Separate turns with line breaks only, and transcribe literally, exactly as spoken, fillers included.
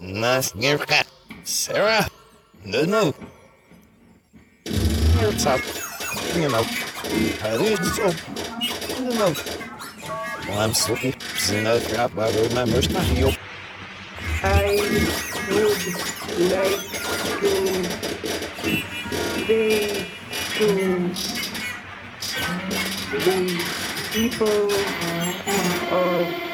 Nasnirka. Sarah. No, no. What's up? You know. I read so. You know. Well, I'm sorry. Zina crap, I remember you.
I would like to say to the people of